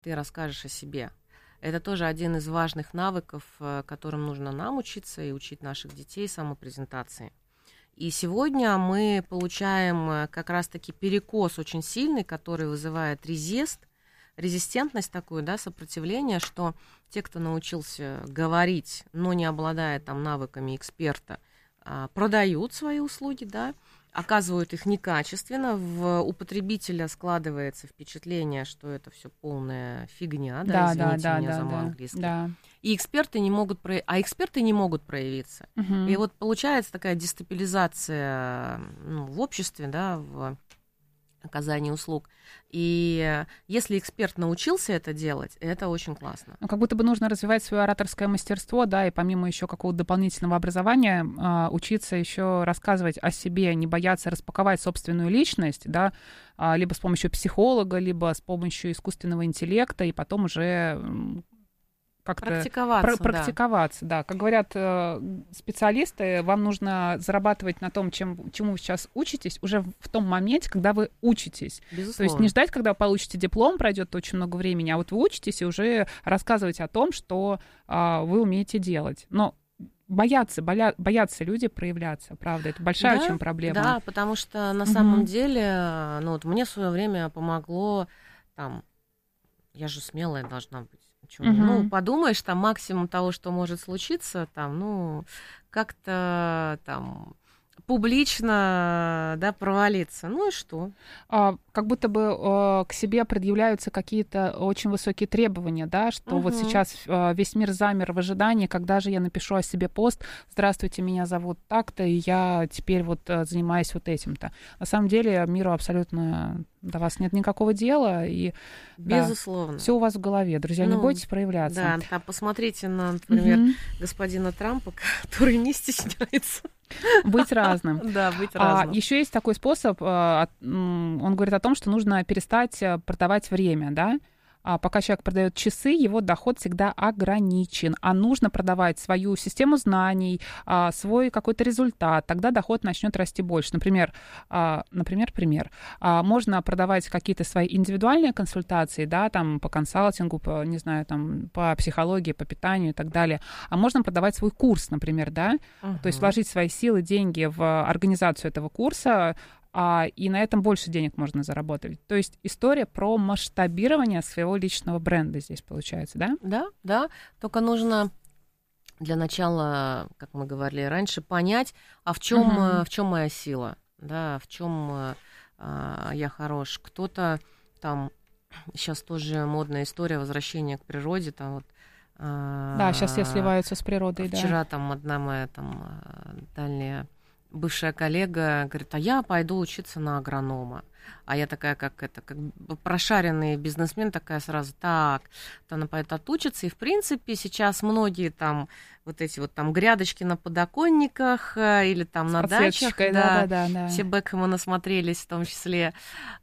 ты расскажешь о себе. Это тоже один из важных навыков, которым нужно нам учиться и учить наших детей самопрезентации. И сегодня мы получаем как раз-таки перекос очень сильный, который вызывает резистентность такую, да, сопротивление, что те, кто научился говорить, но не обладая там навыками эксперта, продают свои услуги, да, оказывают их некачественно, у потребителя складывается впечатление, что это все полная фигня, да, извините меня за мой английский. Да. И эксперты не могут проявиться. И вот получается такая дестабилизация в обществе, да, в оказании услуг. И если эксперт научился это делать, это очень классно. Ну, как будто бы нужно развивать свое ораторское мастерство, да, и помимо еще какого-то дополнительного образования учиться еще рассказывать о себе, не бояться распаковать собственную личность, да, либо с помощью психолога, либо с помощью искусственного интеллекта, и потом уже как-то практиковаться, да. Как говорят специалисты, вам нужно зарабатывать на том, чему вы сейчас учитесь, уже в том моменте, когда вы учитесь. Безусловно. То есть не ждать, когда получите диплом, пройдет очень много времени, а вот вы учитесь и уже рассказывать о том, что вы умеете делать. Но боятся люди проявляться, правда, это большая очень проблема. Да, потому что на самом деле, вот мне в свое время помогло, я же смелая должна быть. Ну, подумаешь, там максимум того, что может случиться, как-то публично, да, провалиться. Ну и что? Как будто бы к себе предъявляются какие-то очень высокие требования, да, что вот сейчас весь мир замер в ожидании, когда же я напишу о себе пост: «Здравствуйте, меня зовут так-то, и я теперь вот занимаюсь вот этим-то». На самом деле миру абсолютно до вас нет никакого дела, и безусловно. Все у вас в голове. Друзья, не бойтесь проявляться. Да, посмотрите на, например, господина Трампа, который не стесняется. Быть разным. Да, быть разным. Еще есть такой способ, он говорит о том, что нужно перестать продавать время, да? Пока человек продает часы, его доход всегда ограничен, а нужно продавать свою систему знаний, свой какой-то результат, тогда доход начнет расти больше. Например, можно продавать какие-то свои индивидуальные консультации, да, там по консалтингу, не знаю, там по психологии, по питанию и так далее, а можно продавать свой курс, например, да, то есть вложить свои силы, деньги в организацию этого курса, и на этом больше денег можно заработать. То есть история про масштабирование своего личного бренда здесь получается, да? Да. Только нужно для начала, как мы говорили раньше, понять, в чем моя сила, да, в чем я хорош. Кто-то там, сейчас тоже модная история возвращения к природе, там вот. Да, сейчас все сливаются с природой, да. Вчера там одна моя дальняя бывшая коллега говорит: я пойду учиться на агронома. А я такая, как прошаренный бизнесмен, такая сразу: так, то она пойдет отучиться. И, в принципе, сейчас многие там вот эти вот там грядочки на подоконниках или там на дачах, да. Все Бекхэма насмотрелись в том числе.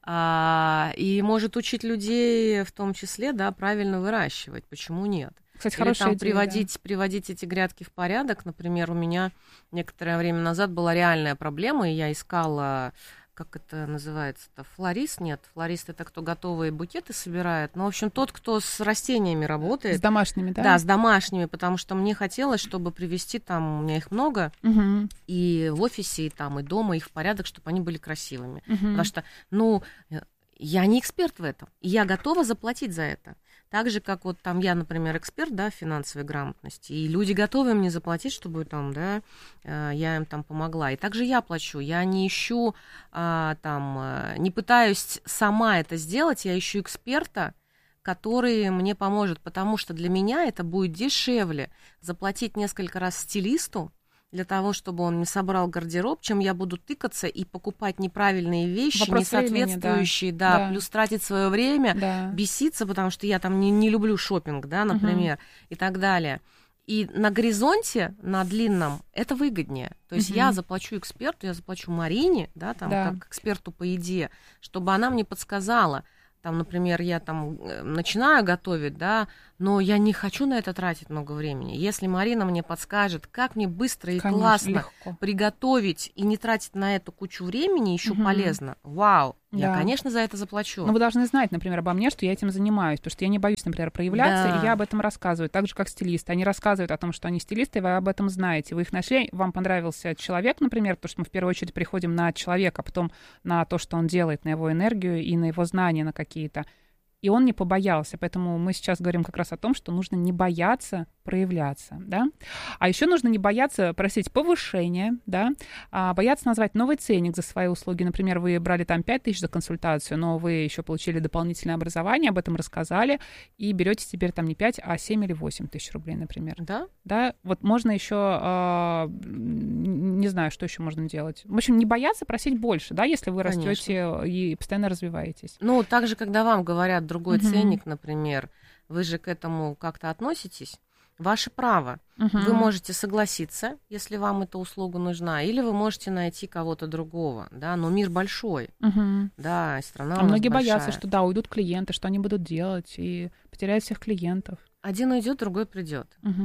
И может учить людей в том числе, да, правильно выращивать. Почему нет? Кстати, или хорошая там идея, приводить эти грядки в порядок. Например, у меня некоторое время назад была реальная проблема, и я искала, как это называется-то, флорист? Нет, флорист — это кто готовые букеты собирает. Ну, в общем, тот, кто с растениями работает. С домашними, да? Да, с домашними, потому что мне хотелось, чтобы привести там, у меня их много, и в офисе, и там, и дома, их в порядок, чтобы они были красивыми. Потому что, я не эксперт в этом, и я готова заплатить за это. Так же, как вот там я, например, эксперт, да, в финансовой грамотности, и люди готовы мне заплатить, чтобы там, да, я им там помогла. И также я плачу, я не ищу, не пытаюсь сама это сделать, я ищу эксперта, который мне поможет, потому что для меня это будет дешевле заплатить несколько раз стилисту, для того, чтобы он не собрал гардероб, чем я буду тыкаться и покупать неправильные вещи, вопрос не соответствующие, времени, да, плюс тратить свое время, беситься, потому что я там не люблю шопинг, да, например, и так далее. И на горизонте, на длинном, это выгоднее. То есть я заплачу эксперту, я заплачу Марине, да, там, как эксперту по еде, чтобы она мне подсказала. Там, например, я там начинаю готовить, да, но я не хочу на это тратить много времени. Если Марина мне подскажет, как мне быстро и классно приготовить и не тратить на это кучу времени, еще полезно, вау, Я, конечно, за это заплачу. Но вы должны знать, например, обо мне, что я этим занимаюсь, потому что я не боюсь, например, проявляться, и я об этом рассказываю. Так же, как стилисты. Они рассказывают о том, что они стилисты, и вы об этом знаете. Вы их нашли, вам понравился человек, например, потому что мы в первую очередь приходим на человека, а потом на то, что он делает, на его энергию и на его знания на какие-то. И он не побоялся. Поэтому мы сейчас говорим как раз о том, что нужно не бояться проявляться, да. А еще нужно не бояться просить повышения, да, бояться назвать новый ценник за свои услуги. Например, вы брали там 5 тысяч за консультацию, но вы еще получили дополнительное образование, об этом рассказали, и берете теперь там не 5, а 7 или 8 тысяч рублей, например. Да? Да, вот можно еще, не знаю, что еще можно делать. В общем, не бояться просить больше, да, если вы растете и постоянно развиваетесь. Ну, также, когда вам говорят другой ценник, например, вы же к этому как-то относитесь. Ваше право. Вы можете согласиться, если вам эта услуга нужна, или вы можете найти кого-то другого, да, но мир большой, да, страна у нас многие большая. боятся, что, да, уйдут клиенты, что они будут делать, и потеряют всех клиентов. Один уйдет, другой придет.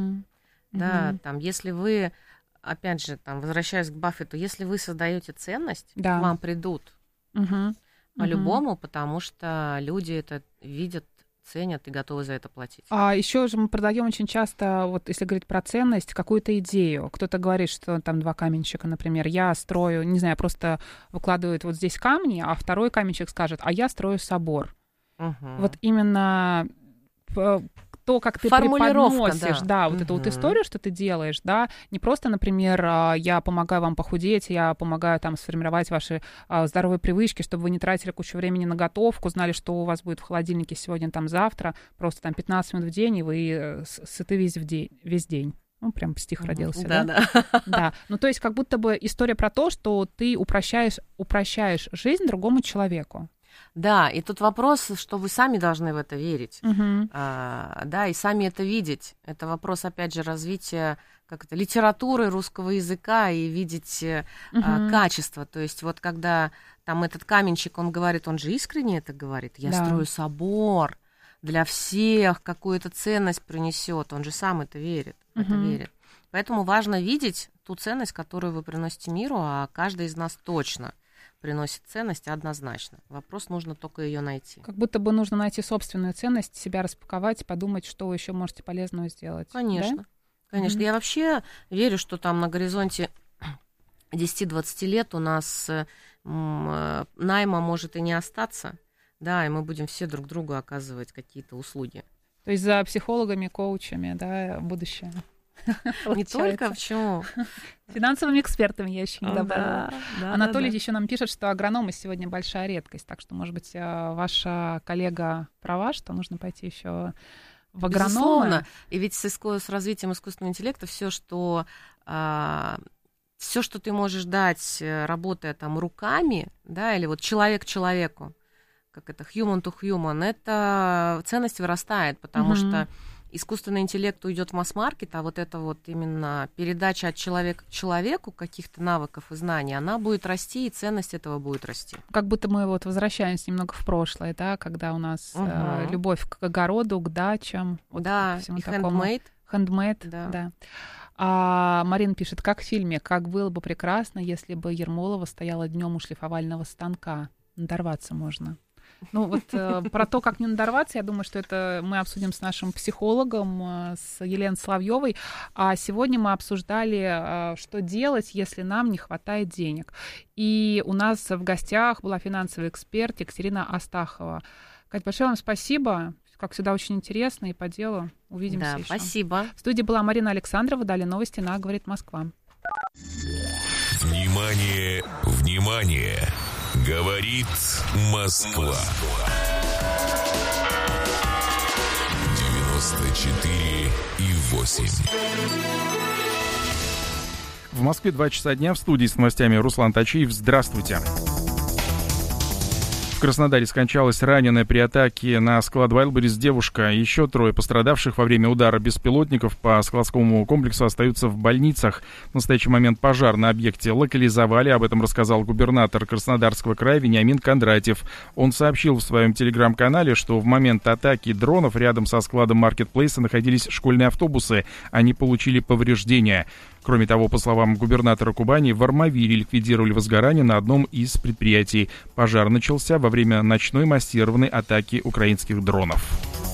Да, там, если вы, опять же, там, возвращаясь к Баффету, если вы создаете ценность, к вам придут по-любому, потому что люди это видят, ценят и готовы за это платить. А еще же мы продаем очень часто, вот если говорить про ценность, какую-то идею. Кто-то говорит, что там 2 каменщика, например, я строю, не знаю, просто выкладывают вот здесь камни, а второй каменщик скажет, а я строю собор. Вот именно то, как ты преподносишь, да, вот эту вот историю, что ты делаешь, да, не просто, например, я помогаю вам похудеть, я помогаю там сформировать ваши здоровые привычки, чтобы вы не тратили кучу времени на готовку, знали, что у вас будет в холодильнике сегодня, там, завтра, просто там 15 минут в день, и вы сыты весь день. Ну, прям стих родился, да? Да. Ну, то есть как будто бы история про то, что ты упрощаешь жизнь другому человеку. Да, и тут вопрос, что вы сами должны в это верить, да, и сами это видеть. Это вопрос, опять же, развития литературы русского языка и видеть качество. То есть вот когда там этот каменщик, он говорит, он же искренне это говорит, я строю собор для всех, какую-то ценность принесет, он же сам это верит, Поэтому важно видеть ту ценность, которую вы приносите миру, а каждый из нас точно приносит ценность однозначно. Вопрос, нужно только ее найти. Как будто бы нужно найти собственную ценность, себя распаковать, подумать, что вы еще можете полезного сделать. Конечно. Да? Конечно. Я вообще верю, что там на горизонте 10-20 лет у нас найма может и не остаться, да, и мы будем все друг другу оказывать какие-то услуги. То есть за психологами, коучами, да, будущее. Не только, почему? Финансовыми экспертами я еще не добавила. Анатолий еще нам пишет, что агрономы сегодня большая редкость. Так что, может быть, ваша коллега права, что нужно пойти еще в агрономы. Безусловно. И ведь с развитием искусственного интеллекта все, что ты можешь дать, работая там руками, да, или вот человек человеку, как это human to human, эта ценность вырастает, потому что искусственный интеллект уйдет в масс-маркет, а вот это вот именно передача от человека к человеку каких-то навыков и знаний, она будет расти, и ценность этого будет расти. Как будто мы вот возвращаемся немного в прошлое, да, когда у нас любовь к огороду, к дачам. Вот да, и handmade. Handmade, да. А Марина пишет, как в фильме, как было бы прекрасно, если бы Ермолова стояла днем у шлифовального станка. Надорваться можно. Ну вот про то, как не надорваться, я думаю, что это мы обсудим с нашим психологом, с Еленой Соловьевой. А сегодня мы обсуждали, что делать, если нам не хватает денег. И у нас в гостях была финансовый эксперт Екатерина Астахова. Кать, большое вам спасибо. Как всегда, очень интересно и по делу. Увидимся еще. Спасибо. В студии была Марина Александрова. Далее новости на «Говорит Москва». Внимание, внимание! Говорит Москва. 94,8. В Москве 2 часа дня. В студии с новостями Руслан Тачиев. Здравствуйте. В Краснодаре скончалась раненая при атаке на склад Wildberries девушка. Еще 3 пострадавших во время удара беспилотников по складскому комплексу остаются в больницах. В настоящий момент пожар на объекте локализовали. Об этом рассказал губернатор Краснодарского края Вениамин Кондратьев. Он сообщил в своем телеграм-канале, что в момент атаки дронов рядом со складом маркетплейса находились школьные автобусы. Они получили повреждения. Кроме того, по словам губернатора Кубани, в Армавире ликвидировали возгорание на одном из предприятий. Пожар начался во время ночной массированной атаки украинских дронов.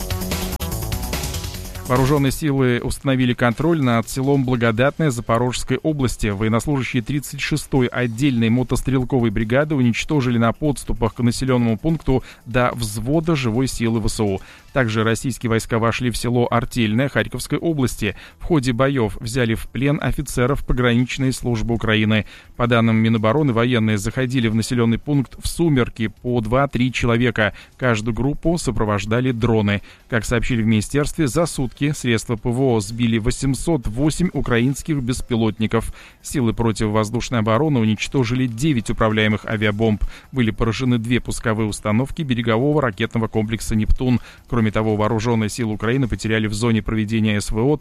Вооруженные силы установили контроль над селом Благодатное Запорожской области. Военнослужащие 36-й отдельной мотострелковой бригады уничтожили на подступах к населенному пункту до взвода живой силы ВСУ. Также российские войска вошли в село Артельное Харьковской области. В ходе боев взяли в плен офицеров пограничной службы Украины. По данным Минобороны, военные заходили в населенный пункт в сумерки по 2-3 человека. Каждую группу сопровождали дроны. Как сообщили в министерстве, за сутки средства ПВО сбили 808 украинских беспилотников. Силы противовоздушной обороны уничтожили 9 управляемых авиабомб. Были поражены 2 пусковые установки берегового ракетного комплекса «Нептун». Кроме того, вооруженные силы Украины потеряли в зоне проведения СВО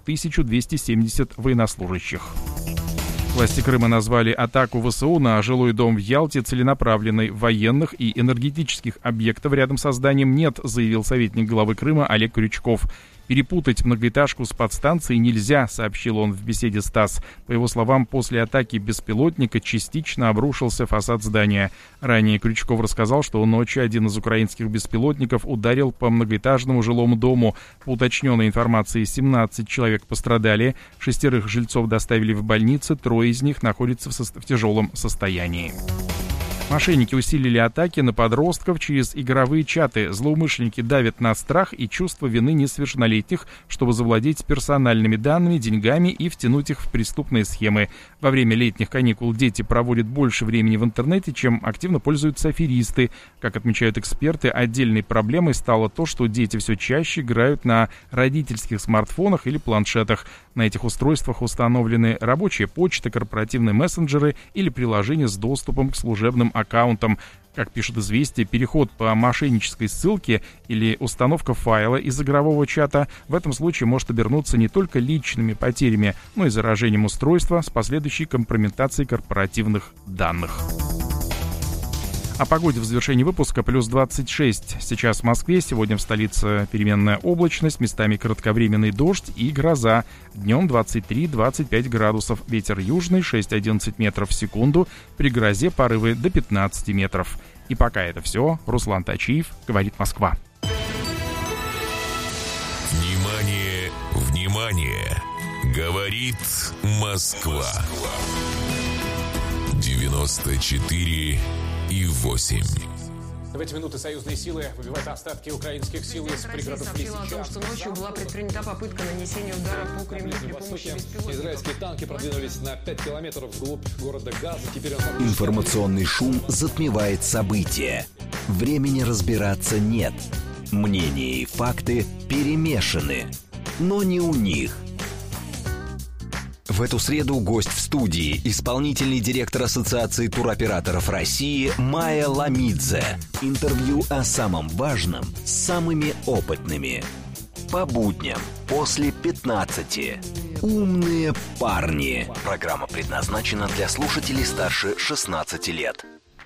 1270 военнослужащих. Власти Крыма назвали атаку ВСУ на жилой дом в Ялте целенаправленной. Военных и энергетических объектов рядом со зданием нет, заявил советник главы Крыма Олег Крючков. Перепутать многоэтажку с подстанцией нельзя, сообщил он в беседе с ТАСС. По его словам, после атаки беспилотника частично обрушился фасад здания. Ранее Крючков рассказал, что ночью один из украинских беспилотников ударил по многоэтажному жилому дому. По уточненной информации, 17 человек пострадали, 6 жильцов доставили в больницы, 3 из них находятся в тяжелом состоянии. Мошенники усилили атаки на подростков через игровые чаты. Злоумышленники давят на страх и чувство вины несовершеннолетних, чтобы завладеть персональными данными, деньгами и втянуть их в преступные схемы. Во время летних каникул дети проводят больше времени в интернете, чем активно пользуются аферисты. Как отмечают эксперты, отдельной проблемой стало то, что дети все чаще играют на родительских смартфонах или планшетах. На этих устройствах установлены рабочая почта, корпоративные мессенджеры или приложения с доступом к служебным аккаунтам. Как пишет «Известия», переход по мошеннической ссылке или установка файла из игрового чата в этом случае может обернуться не только личными потерями, но и заражением устройства с последующей компрометацией корпоративных данных. О погоде в завершении выпуска. Плюс 26 сейчас в Москве. Сегодня в столице переменная облачность, местами кратковременный дождь и гроза. Днем 23-25 градусов. Ветер южный 6-11 метров в секунду. При грозе порывы до 15 метров. И пока это все. Руслан Тачиев, говорит Москва. Внимание, внимание! Говорит Москва. 94,8. В эти минуты союзные силы выбивают остатки украинских сил из пригородов Лисичанска. О том, что ночью была предпринята попытка нанесения удара по Кремлю при помощи беспилотников. Израильские танки продвинулись на 5 километров вглубь города Газа. Теперь Информационный шум затмевает события. Времени разбираться нет. Мнения и факты перемешаны. Но не у них. В эту среду гость в студии, исполнительный директор Ассоциации туроператоров России Майя Ламидзе. Интервью о самом важном с самыми опытными. По будням после 15. Умные парни. Программа предназначена для слушателей старше 16 лет.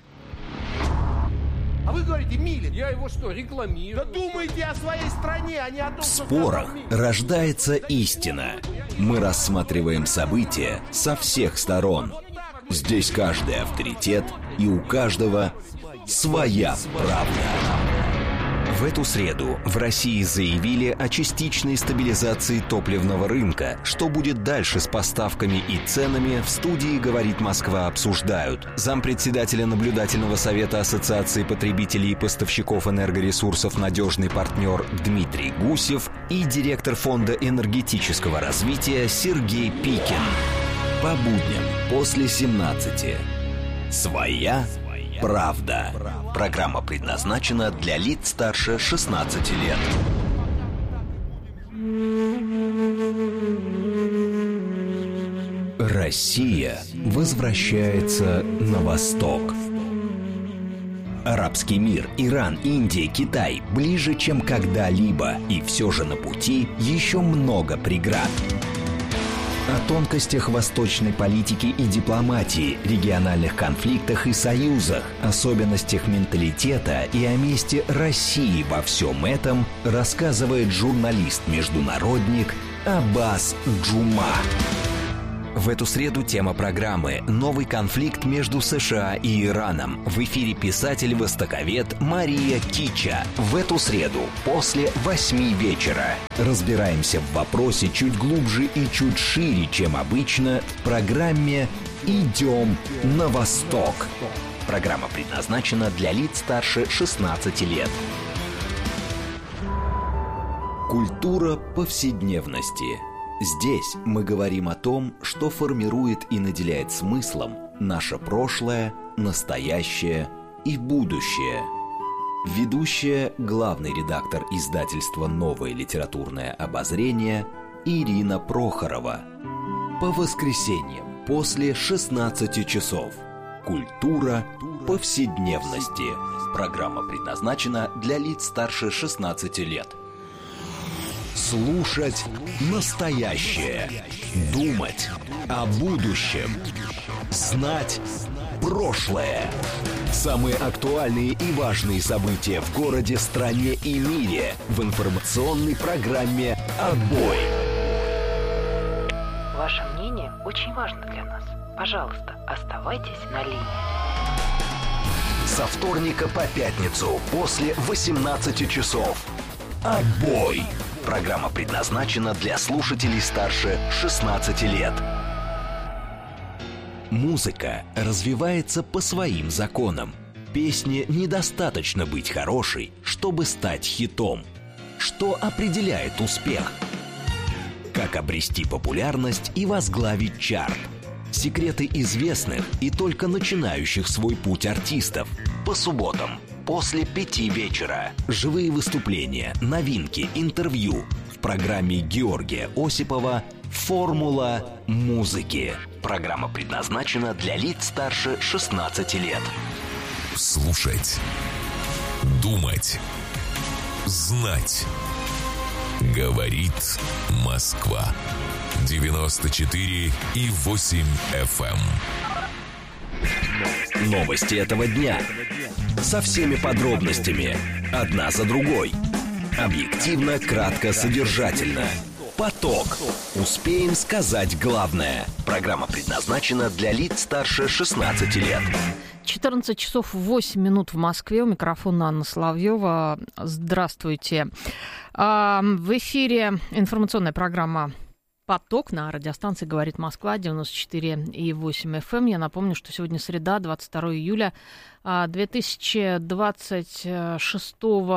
А вы говорите, Милин, я его что, рекламирую? Да думайте о своей стране, а не о том, что... В спорах рождается истина. Мы рассматриваем события со всех сторон. Здесь каждый авторитет, и у каждого своя правда. В эту среду в России заявили о частичной стабилизации топливного рынка. Что будет дальше с поставками и ценами, в студии «Говорит Москва» обсуждают зампредседателя наблюдательного совета Ассоциации потребителей и поставщиков энергоресурсов «Надежный партнер» Дмитрий Гусев и директор Фонда энергетического развития Сергей Пикин. По будням после 17. Своя правда. Программа предназначена для лиц старше 16 лет. Россия возвращается на восток. Арабский мир, Иран, Индия, Китай ближе, чем когда-либо. И все же на пути еще много преград. О тонкостях восточной политики и дипломатии, региональных конфликтах и союзах, особенностях менталитета и о месте России во всем этом рассказывает журналист-международник Аббас Джума. В эту среду тема программы «Новый конфликт между США и Ираном». В эфире писатель-востоковед Мария Кича. В эту среду после 8 вечера разбираемся в вопросе чуть глубже и чуть шире, чем обычно, в программе «Идем на восток». Программа предназначена для лиц старше 16 лет. Культура повседневности. Здесь мы говорим о том, что формирует и наделяет смыслом наше прошлое, настоящее и будущее. Ведущая, главный редактор издательства «Новое литературное обозрение» Ирина Прохорова. По воскресеньям после 16 часов. Культура повседневности. Программа предназначена для лиц старше 16 лет. Слушать настоящее. Думать о будущем. Знать прошлое. Самые актуальные и важные события в городе, стране и мире в информационной программе «Отбой». Ваше мнение очень важно для нас. Пожалуйста, оставайтесь на линии. Со вторника по пятницу после 18 часов. «Отбой». Программа предназначена для слушателей старше 16 лет. Музыка развивается по своим законам. Песне недостаточно быть хорошей, чтобы стать хитом. Что определяет успех? Как обрести популярность и возглавить чарт? Секреты известных и только начинающих свой путь артистов. По субботам после 5 вечера. Живые выступления, новинки, интервью в программе Георгия Осипова «Формула музыки». Программа предназначена для лиц старше 16 лет. Слушать, думать, знать. Говорит Москва. 94,8 FM. Новости этого дня. Со всеми подробностями. Одна за другой. Объективно, кратко, содержательно. Поток. Успеем сказать главное. Программа предназначена для лиц старше 16 лет. 14 часов 8 минут в Москве. У микрофона Анна Соловьева. Здравствуйте. В эфире информационная программа «Поток» на радиостанции «Говорит Москва», 94,8 FM. Я напомню, что сегодня среда, 22 июля 2026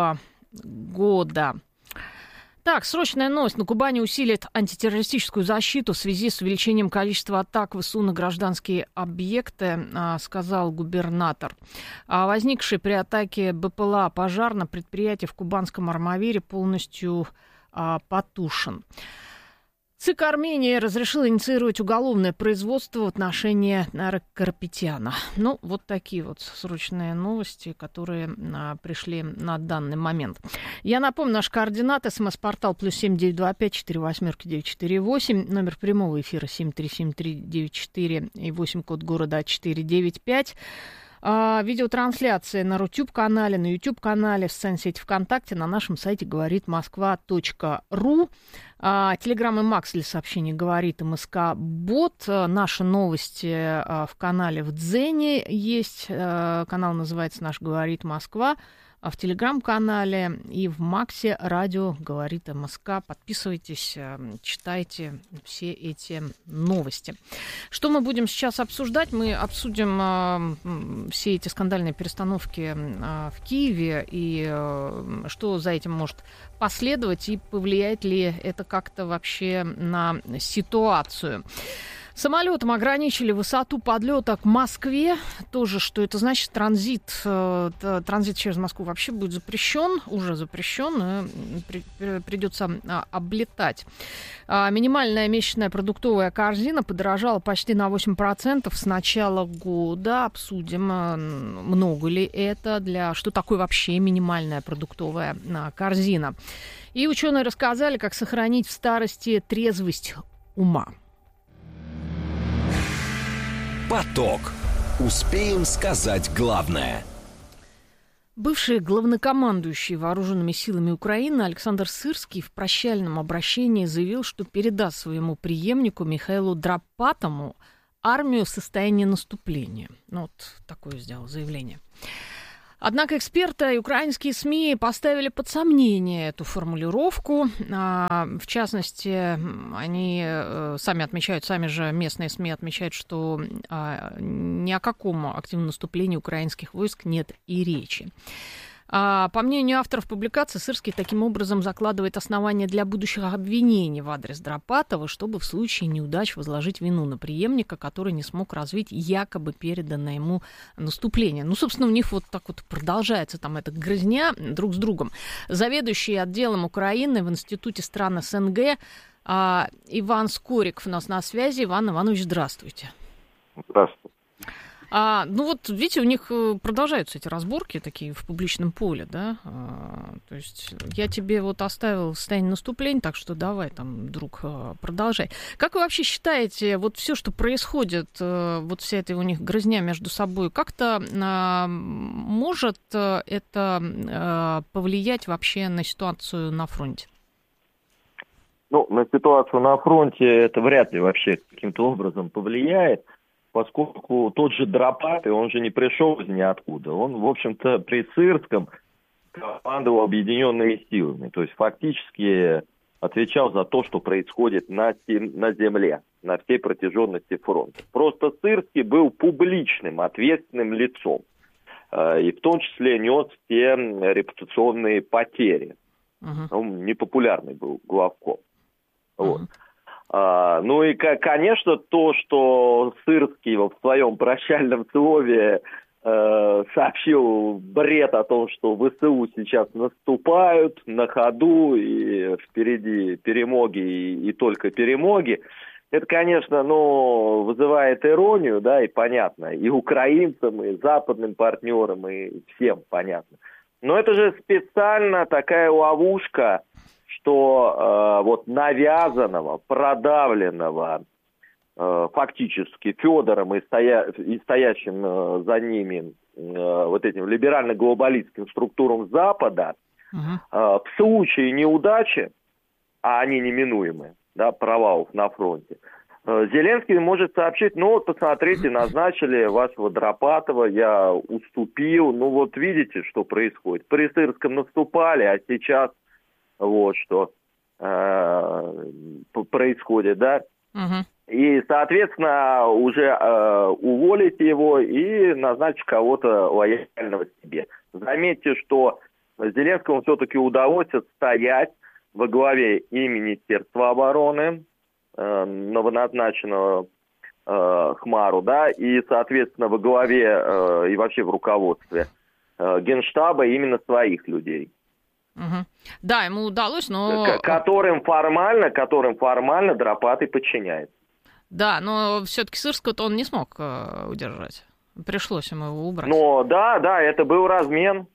года. Так, срочная новость. На Кубани усилит антитеррористическую защиту в связи с увеличением количества атак ВСУ на гражданские объекты, сказал губернатор. Возникший при атаке БПЛА пожар на предприятии в Кубанском Армавире полностью потушен. ЦИК Армении разрешил инициировать уголовное производство в отношении Карапетяна. Ну, вот такие вот срочные новости, которые пришли на данный момент. Я напомню, наши координаты. СМС-портал +7 925 48 948. Номер прямого эфира 7373948 и 8 код города 495. Видеотрансляция на Рутюб-канале, на YouTube-канале, в социальной сети ВКонтакте, на нашем сайте говорит Москва.ру. Телеграм и Макс для сообщений говорит МСК-бот. Наши новости в канале в Дзене есть. Канал называется «Наш говорит Москва». В Телеграм-канале и в Максе радио говорит МСК. Подписывайтесь, читайте все эти новости. Что мы будем сейчас обсуждать? Мы обсудим все эти скандальные перестановки в Киеве и что за этим может последовать и повлияет ли это как-то вообще на ситуацию. Самолетом ограничили высоту подлета к Москве. Тоже, что это значит, транзит через Москву вообще будет запрещен, уже запрещен, придется облетать. Минимальная месячная продуктовая корзина подорожала почти на 8% с начала года. Обсудим, много ли это, что такое вообще минимальная продуктовая корзина. И ученые рассказали, как сохранить в старости трезвость ума. Поток. Успеем сказать главное. Бывший главнокомандующий вооруженными силами Украины Александр Сырский в прощальном обращении заявил, что передаст своему преемнику Михаилу Драпатому армию в состоянии наступления. Ну, вот такое сделал заявление. Однако эксперты и украинские СМИ поставили под сомнение эту формулировку. В частности, они сами отмечают, сами же местные СМИ отмечают, что ни о каком активном наступлении украинских войск нет и речи. По мнению авторов публикации, Сырский таким образом закладывает основания для будущих обвинений в адрес Драпатова, чтобы в случае неудач возложить вину на преемника, который не смог развить якобы переданное ему наступление. Ну, собственно, у них вот так вот продолжается там эта грызня друг с другом. Заведующий отделом Украины в Институте стран СНГ Иван Скориков у нас на связи. Иван Иванович, здравствуйте. Здравствуйте. Ну вот, видите, у них продолжаются эти разборки такие в публичном поле, да, то есть я тебе вот оставил состояние наступления, так что давай там, друг, продолжай. Как вы вообще считаете, вот все, что происходит, вот вся эта у них грызня между собой, как-то может это повлиять вообще на ситуацию на фронте? Ну, на ситуацию на фронте это вряд ли вообще каким-то образом повлияет, поскольку тот же Драпатый, он же не пришел из ниоткуда. Он, в общем-то, при Сырском командовал объединенными силами. То есть фактически отвечал за то, что происходит на земле, на всей протяженности фронта. Просто Сырский был публичным, ответственным лицом. И в том числе нес все репутационные потери. Он непопулярный был главком. Вот. Ну и, конечно, то, что Сырский в своем прощальном слове сообщил бред о том, что ВСУ сейчас наступают на ходу, и впереди перемоги и только перемоги, это, конечно, вызывает иронию, да, и понятно, и украинцам, и западным партнерам, и всем понятно. Но это же специально такая ловушка, что вот навязанного, продавленного фактически Федором и стоящим за ними вот этим либерально-глобалистским структурам Запада, в случае неудачи, а они неминуемы, да, провалов на фронте, Зеленский может сообщить: посмотрите, назначили вашего Драпатова, я уступил, вот видите, что происходит. При Сырском наступали, а сейчас вот что происходит, да. И, соответственно, уже уволить его и назначить кого-то лояльного себе. Заметьте, что Зеленскому все-таки удалось отстоять во главе и Министерства обороны, новоназначенного Хмару, да, и, соответственно, во главе и вообще в руководстве Генштаба именно своих людей. Да, ему удалось, но... Которым формально Драпатый подчиняется. Да, но все-таки Сырского-то он не смог удержать. Пришлось ему его убрать. Да, это был размен.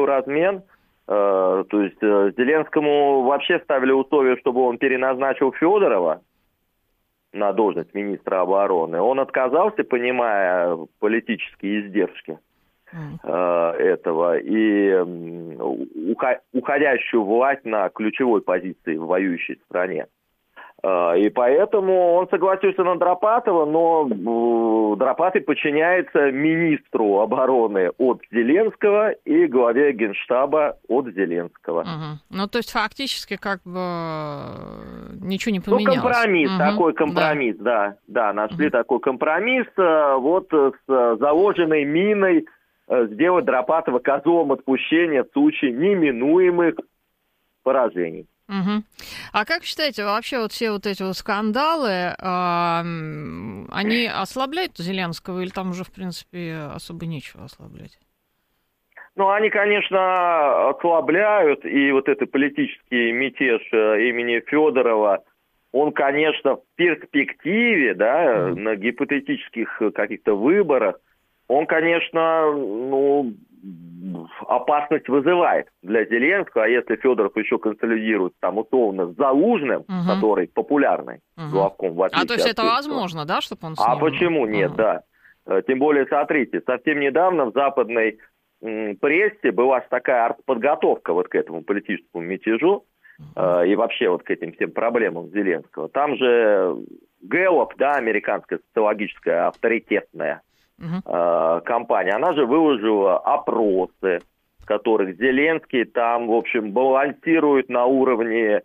То есть Зеленскому вообще ставили условие, чтобы он переназначил Федорова на должность министра обороны. Он отказался, понимая политические издержки этого и уходящую власть на ключевой позиции в воюющей стране. И поэтому он согласился на Драпатова, но Драпатый подчиняется министру обороны от Зеленского и главе Генштаба от Зеленского. Ну, то есть фактически как бы ничего не поменялось. Такой компромисс, да, нашли такой компромисс, вот с заложенной миной сделать Драпатова козлом отпущения в случае неминуемых поражений. А как считаете, вообще вот все вот эти вот скандалы, они ослабляют Зеленского или там уже, в принципе, особо нечего ослаблять? Они, конечно, ослабляют, и вот этот политический мятеж имени Федорова, он, конечно, в перспективе, да, на гипотетических каких-то выборах, он, конечно, опасность вызывает для Зеленского, а если Федоров еще консолидирует там условно с Залужным, который популярный главком, в отличие то есть от это Сырского. Возможно, да, чтобы он с ним... А почему нет, да. Тем более, смотрите, совсем недавно в западной прессе была такая артподготовка вот к этому политическому мятежу и вообще вот к этим всем проблемам Зеленского. Там же Гэллоп, да, американская социологическая авторитетная компания, она же выложила опросы, в которых Зеленский там, в общем, балансирует на уровне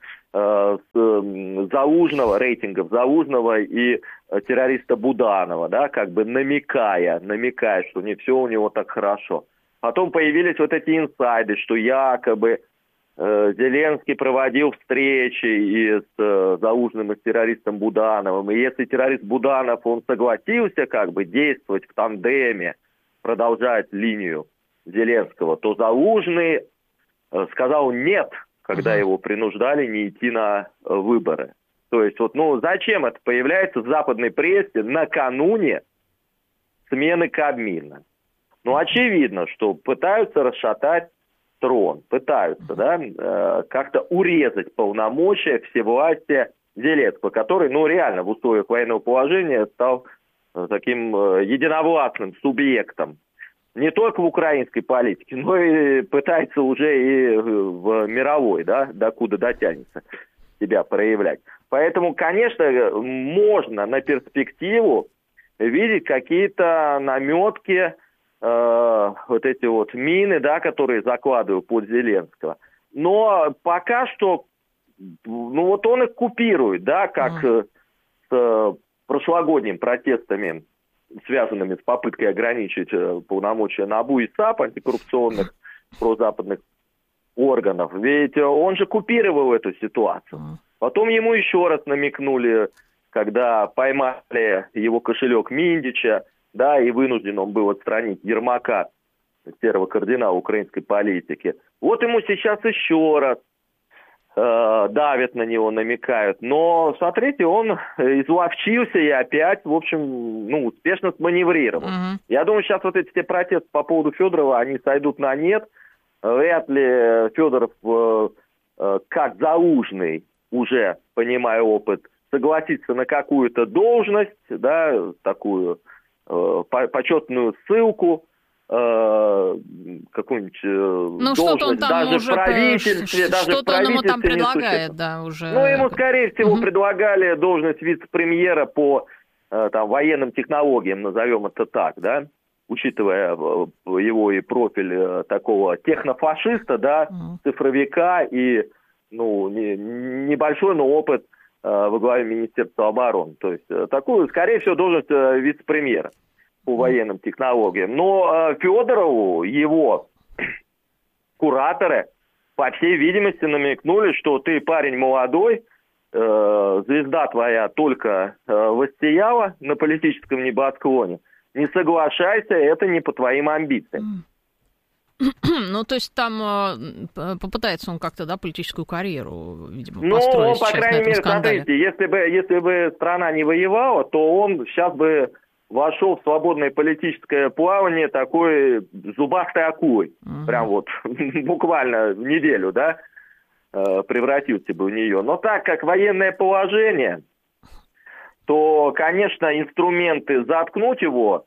Залужного, рейтингов Залужного и террориста Буданова, да, как бы намекая, что не все у него так хорошо. Потом появились вот эти инсайды, что якобы Зеленский проводил встречи и с Залужным, и с террористом Будановым. И если террорист Буданов, он согласился как бы действовать в тандеме, продолжать линию Зеленского, то Залужный сказал нет, когда его принуждали не идти на выборы. То есть вот, ну, зачем это появляется в западной прессе накануне смены Кабмина? Ну, очевидно, что пытаются расшатать трон, пытаются, да, как-то урезать полномочия всевластия Зеленского, который, ну, реально в условиях военного положения стал таким единовластным субъектом. Не только в украинской политике, но и пытается уже и в мировой, да, докуда дотянется, себя проявлять. Поэтому, конечно, можно на перспективу видеть какие-то наметки, вот эти вот мины, да, которые закладывают под Зеленского. Но пока что, ну вот он их купирует, да, как с прошлогодними протестами, связанными с попыткой ограничить полномочия НАБУ и САП, антикоррупционных прозападных органов. Ведь он же купировал эту ситуацию. Потом ему еще раз намекнули, когда поймали его кошелек Миндича, да, и вынужден он был отстранить Ермака, первого кардинала украинской политики. Вот ему сейчас еще раз давят на него, намекают. Но, смотрите, он изловчился и опять, в общем, ну, успешно сманеврировал. Я думаю, сейчас вот эти все протесты по поводу Федорова, они сойдут на нет. Вряд ли Федоров, как Залужный, уже, понимая опыт, согласится на какую-то должность, да, такую почетную ссылку, какую-нибудь должность даже в правительстве, даже что-то он ему там предлагает, да, уже. Ну, ему, скорее всего, предлагали должность вице-премьера по там, военным технологиям, назовем это так, да, учитывая его и профиль такого технофашиста, да, цифровика и, ну, небольшой, но опыт во главе Министерства обороны. То есть такую, скорее всего, должность вице-премьера по военным технологиям. Но Федорову его кураторы, по всей видимости, намекнули, что ты парень молодой, звезда твоя только воссияла на политическом небосклоне, не соглашайся, это не по твоим амбициям. Ну, то есть там попытается он как-то, да, политическую карьеру, видимо, построить. Ну, по крайней мере, смотрите, если бы страна не воевала, то он сейчас бы вошел в свободное политическое плавание такой зубастой акулой. Прям вот буквально в неделю, да, превратился бы в нее. Но так как военное положение, то, конечно, инструменты заткнуть его,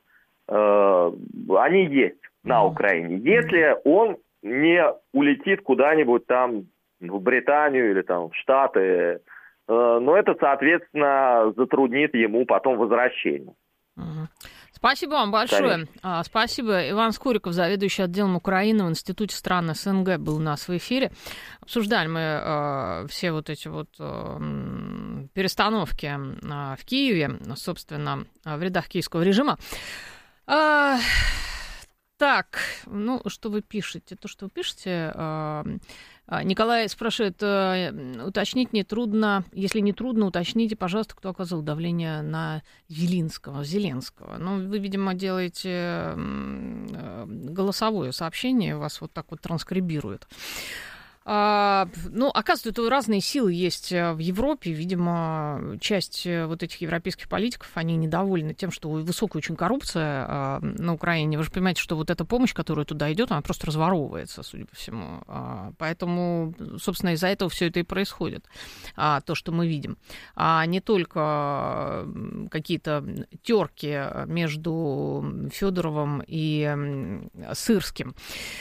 они есть на Украине. Если он не улетит куда-нибудь там в Британию или там в Штаты, но это, соответственно, затруднит ему потом возвращение. Спасибо вам большое. Спасибо. Иван Скориков, заведующий отделом Украины в Институте стран СНГ, был у нас в эфире. Обсуждали мы все вот эти вот перестановки в Киеве, собственно, в рядах киевского режима. Так, ну, что вы пишете? То, что вы пишете, Николай спрашивает, уточнить нетрудно, если не трудно, уточните, пожалуйста, кто оказал давление на Зеленского. Ну, вы, видимо, делаете голосовое сообщение, вас вот так вот транскрибирует. Оказывается, разные силы есть в Европе. Видимо, часть вот этих европейских политиков, они недовольны тем, что высокая очень коррупция на Украине. Вы же понимаете, что вот эта помощь, которая туда идет, она просто разворовывается, судя по всему. Поэтому, собственно, из-за этого все это и происходит, то, что мы видим. А не только какие-то терки между Федоровым и Сырским.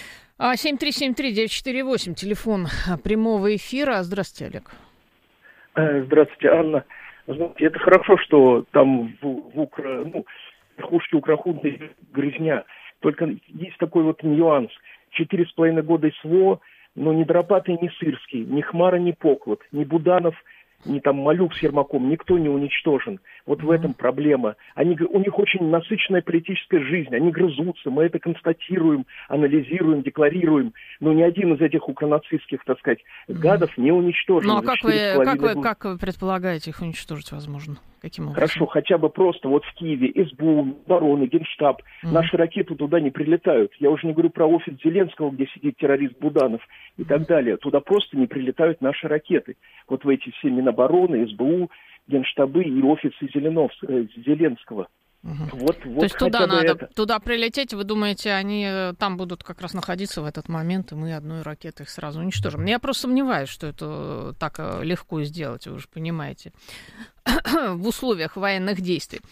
7373948, телефон прямого эфира. Здравствуйте, Олег. Здравствуйте, Анна. Знаете, это хорошо, что там в верхушке Украхунты грязня. Только есть такой вот нюанс. 4,5 года СВО, но ни Дропатый, ни Сырский, ни Хмара, ни Поклад, ни Буданов, ни там Малюк с Ермаком, никто не уничтожен. Вот в этом проблема. У них очень насыщенная политическая жизнь, они грызутся, мы это констатируем, анализируем, декларируем, но ни один из этих укронацистских, так сказать, гадов не уничтожен. Ну а как вы предполагаете их уничтожить, возможно? Каким образом? Хорошо, хотя бы просто вот в Киеве СБУ, обороны, Генштаб, наши ракеты туда не прилетают. Я уже не говорю про офис Зеленского, где сидит террорист Буданов и так далее. Туда просто не прилетают наши ракеты. Вот в эти все Минобороны, СБУ, Генштабы и офисы Зеленского. Вот, то есть туда надо туда прилететь, вы думаете, они там будут как раз находиться в этот момент, и мы одной ракетой их сразу уничтожим? Я просто сомневаюсь, что это так легко сделать, вы же понимаете, в условиях военных действий.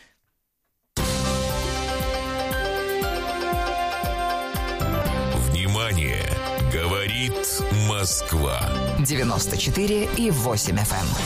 Внимание! Говорит Москва. 94,8 FM.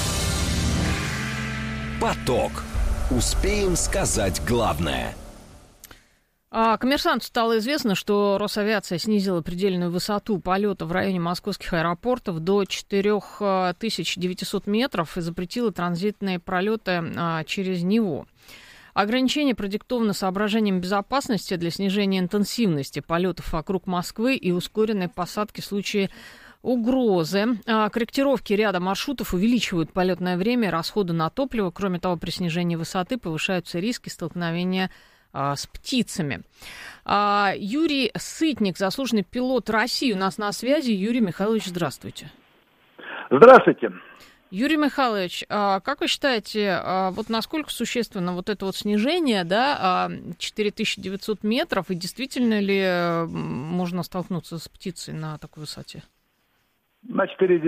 Поток. Успеем сказать главное. Коммерсанту стало известно, что Росавиация снизила предельную высоту полета в районе московских аэропортов до 4900 метров и запретила транзитные пролеты через него. Ограничение продиктовано соображением безопасности для снижения интенсивности полетов вокруг Москвы и ускоренной посадки в случае угрозы. Корректировки ряда маршрутов увеличивают полетное время и расходы на топливо. Кроме того, при снижении высоты повышаются риски столкновения с птицами. Юрий Сытник, заслуженный пилот России, у нас на связи. Юрий Михайлович, здравствуйте. Здравствуйте. Юрий Михайлович, как вы считаете, вот насколько существенно вот это вот снижение, 4900 метров, и действительно ли можно столкнуться с птицей на такой высоте? На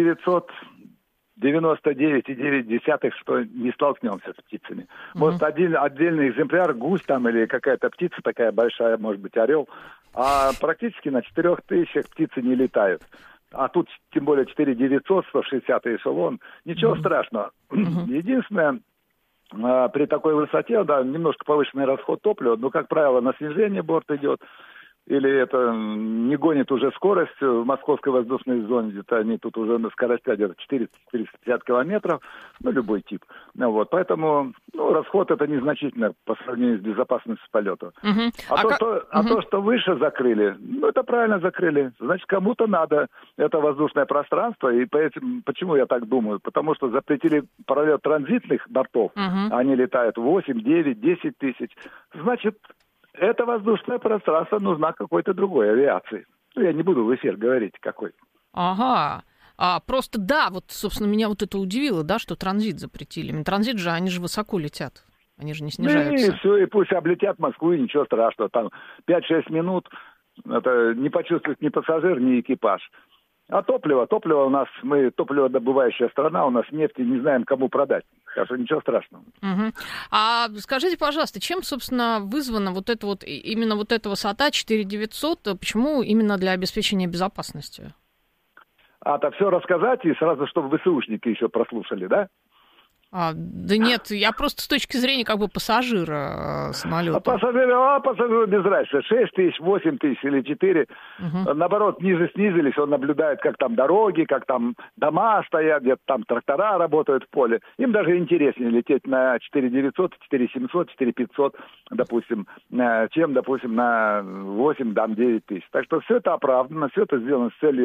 4999,9, что не столкнемся с птицами. Может, отдельный экземпляр, гусь там или какая-то птица такая большая, может быть, орел, а практически на 4000 птицы не летают. А тут, тем более, 4900, 160-й эшелон. Ничего страшного. Единственное, при такой высоте, немножко повышенный расход топлива, но, как правило, на снижение борт идет. Или это не гонит уже скорость в московской воздушной зоне, где-то они тут уже на скоростях где-то 450 километров, любой тип. Поэтому расход это незначительно по сравнению с безопасностью полета. То, что выше закрыли, это правильно закрыли. Значит, кому-то надо это воздушное пространство, и почему я так думаю? Потому что запретили пролет транзитных бортов, они летают 8, 9, 10 тысяч. Значит, это воздушное пространство нужна какой-то другой авиации. Я не буду в эфир говорить, какой. Ага. Просто, собственно, меня вот это удивило, что транзит запретили. Транзит же, они же высоко летят. Они же не снижаются. И все, и пусть облетят Москву, и ничего страшного. Там 5-6 минут, это не почувствует ни пассажир, ни экипаж. А топливо у нас, мы топливодобывающая страна, у нас нефти не знаем, кому продать. Так что ничего страшного. А скажите, пожалуйста, чем, собственно, вызвана именно эта высота 4900? Почему именно для обеспечения безопасности? Это все рассказать и сразу, чтобы ВСУшники еще прослушали, да? Да нет, я просто с точки зрения пассажира самолета. Пассажиру без разницы. 6 тысяч, 8 тысяч или 4. Наоборот, ниже снизились, он наблюдает, как там дороги, как там дома стоят, где-то там трактора работают в поле. Им даже интереснее лететь на 4900, 4700, 4500, допустим, чем, допустим, на 8, 9 тысяч. Так что все это оправдано, все это сделано с целью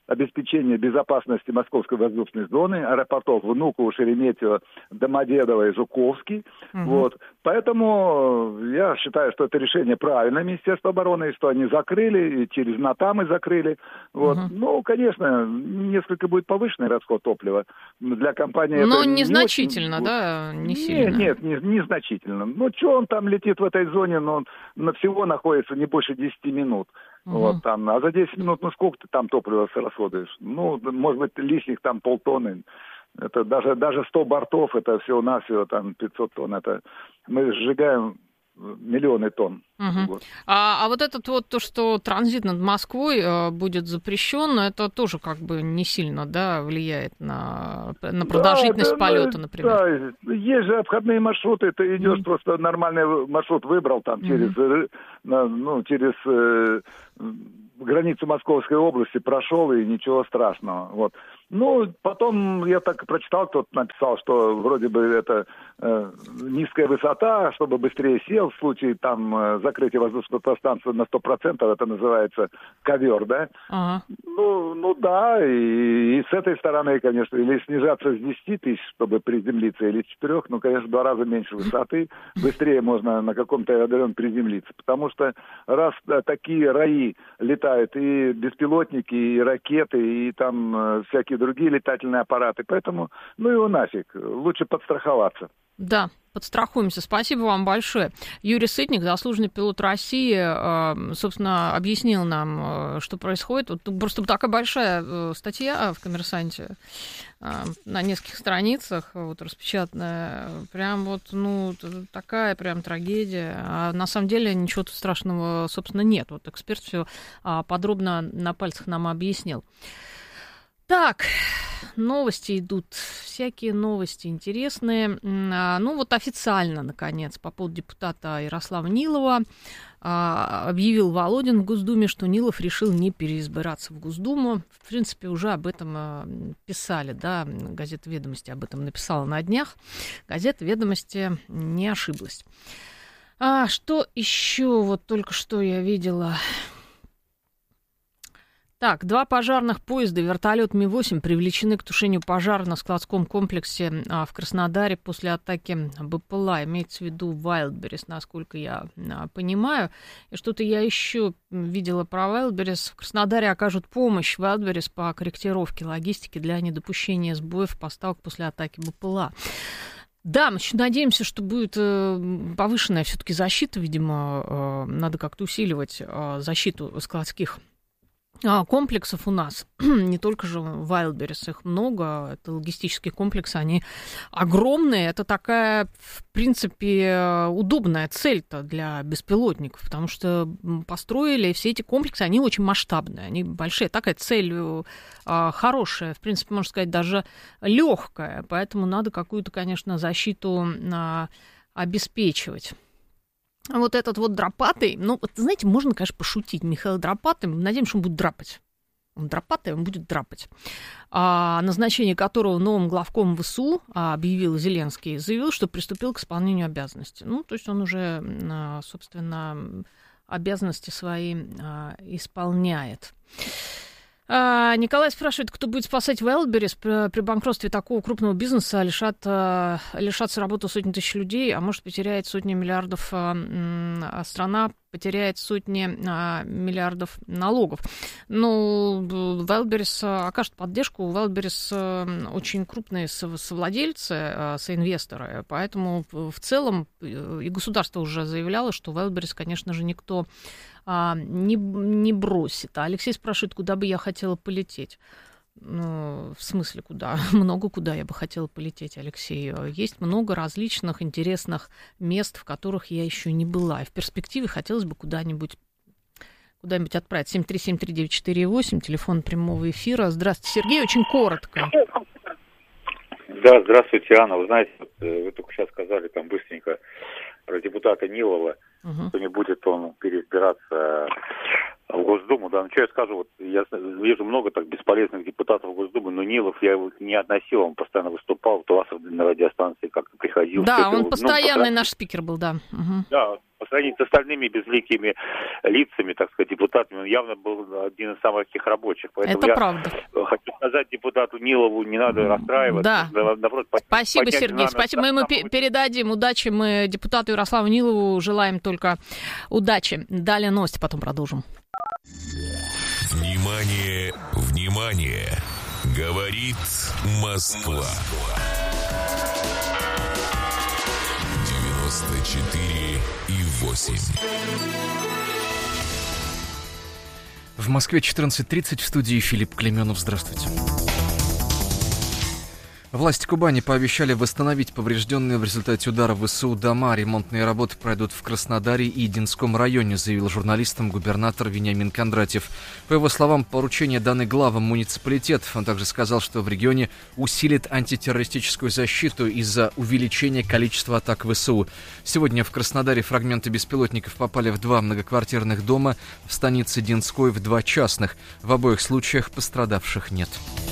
обеспечение безопасности Московской воздушной зоны, аэропортов Внуково, Шереметьево, Домодедово и Жуковский. Вот. Поэтому я считаю, что это решение правильное Министерства обороны, и что они закрыли, и через НАТАМы закрыли. Вот. Ну, конечно, несколько будет повышенный расход топлива для компании. Но это незначительно, не да? Не сильно. Нет, незначительно. Ну, что он там летит в этой зоне, но на всего находится не больше 10 минут. Вот, там, а за 10 минут, ну, сколько ты там топлива расходуешь? Ну, может быть, лишних там полтонны. Это даже 100 бортов, это всего-навсего там 500 тонн. Это мы сжигаем миллионы тонн. Вот. А вот этот вот то, что транзит над Москвой будет запрещен, это тоже как бы не сильно, да, влияет на продолжительность полета, например. Да, есть же обходные маршруты, ты идешь просто нормальный маршрут выбрал там через границу Московской области прошел, и ничего страшного. Вот. Ну, потом я так прочитал, кто-то написал, что вроде бы это низкая высота, чтобы быстрее сел, в случае там закрытия воздушного пространства на 100%, это называется ковер, да? Ну да, и с этой стороны, конечно, или снижаться с 10 тысяч, чтобы приземлиться, или с 4, ну, конечно, в 2 раза меньше высоты, быстрее можно на каком-то аэродроме приземлиться, потому что раз такие раи летают, и беспилотники, и ракеты, и там всякие другие летательные аппараты, поэтому, ну его нафиг, лучше подстраховаться. Да, подстрахуемся. Спасибо вам большое. Юрий Сытник, заслуженный пилот России, собственно, объяснил нам, что происходит. Вот просто такая большая статья в «Коммерсанте» на нескольких страницах, вот распечатанная. Прям вот, ну, такая прям трагедия. А на самом деле ничего страшного, собственно, нет. Вот эксперт все подробно на пальцах нам объяснил. Так, новости идут, всякие новости интересные. Ну вот официально, наконец, по поводу депутата Ярослава Нилова объявил Володин в Госдуме, что Нилов решил не переизбираться в Госдуму. В принципе, уже об этом писали, да, газета «Ведомости» об этом написала на днях. Газета «Ведомости» не ошиблась. Что еще? Вот только что я видела... Так, 2 пожарных поезда и вертолет Ми-8 привлечены к тушению пожара на складском комплексе в Краснодаре после атаки БПЛА. Имеется в виду Wildberries, насколько я понимаю. И что-то я еще видела про Wildberries. В Краснодаре окажут помощь Wildberries по корректировке логистики для недопущения сбоев поставок после атаки БПЛА. Да, мы еще надеемся, что будет повышенная все-таки защита. Видимо, надо как-то усиливать защиту складских комплексов у нас, не только же Wildberries, их много, это логистические комплексы, они огромные, это такая, в принципе, удобная цель-то для беспилотников, потому что построили все эти комплексы, они очень масштабные, они большие, такая цель хорошая, в принципе, можно сказать, даже легкая, поэтому надо какую-то, конечно, защиту обеспечивать. Вот этот вот Дропатый, ну, вот, знаете, можно, конечно, пошутить. Михаил Дропатый, мы надеемся, что он будет драпать. Он Дропатый, он будет драпать. Назначение которого новым главком ВСУ объявил Зеленский, заявил, что приступил к исполнению обязанностей. Ну, то есть он уже, собственно, обязанности свои исполняет. Николай спрашивает, кто будет спасать Wildberries при банкротстве такого крупного бизнеса, лишатся работы сотни тысяч людей, а может потеряет сотни миллиардов, а страна потеряет сотни миллиардов налогов. Ну, Wildberries окажет поддержку. Wildberries очень крупные совладельцы, соинвесторы, поэтому в целом и государство уже заявляло, что Wildberries, конечно же, никто не бросит. А Алексей спрашивает, куда бы я хотела полететь. Ну, в смысле, куда? Много куда я бы хотела полететь, Алексей. Есть много различных интересных мест, в которых я еще не была. И в перспективе хотелось бы куда-нибудь отправить. 7373948, телефон прямого эфира. Здравствуйте, Сергей, очень коротко. Да, здравствуйте, Анна. Вы знаете, вы только сейчас сказали там быстренько про депутата Нилова, что не будет он переизбираться в Госдуму. Да, ну что я скажу, вот я вижу много так бесполезных депутатов в Госдуму, но Нилов я его не относил, он постоянно выступал, то вас на радиостанции как-то приходил. Да, он постоянный наш спикер был, да. Да, сравнению с остальными безликими лицами, так сказать, депутатами, он явно был один из самых таких рабочих. Поэтому это правда. Хочу сказать депутату Нилову, не надо расстраиваться. Да. Наоборот, спасибо, Сергей. Спасибо. Мы ему передадим удачи. Мы депутату Ярославу Нилову желаем только удачи. Далее новости, потом продолжим. Внимание, внимание! Говорит Москва. 94,8. В Москве 14:30, в студии Филипп Клеменов. Здравствуйте. Власти Кубани пообещали восстановить поврежденные в результате удара ВСУ дома. Ремонтные работы пройдут в Краснодаре и Единском районе, заявил журналистам губернатор Вениамин Кондратьев. По его словам, поручения даны главам муниципалитетов. Он также сказал, что в регионе усилит антитеррористическую защиту из-за увеличения количества атак ВСУ. Сегодня в Краснодаре фрагменты беспилотников попали в 2 многоквартирных дома, в станице Динской в 2 частных. В обоих случаях пострадавших нет.